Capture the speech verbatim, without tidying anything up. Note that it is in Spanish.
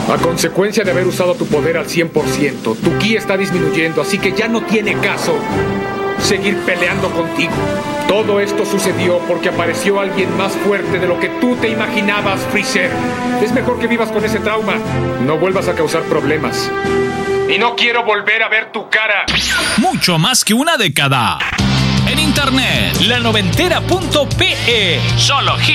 A consecuencia de haber usado tu poder al cien por ciento, tu ki está disminuyendo, así que ya no tiene caso seguir peleando contigo. Todo esto sucedió porque apareció alguien más fuerte de lo que tú te imaginabas, Freezer. Es mejor que vivas con ese trauma. No vuelvas a causar problemas. Y no quiero volver a ver tu cara. Mucho más que una década. En internet, la noventera punto pe. Solo hits.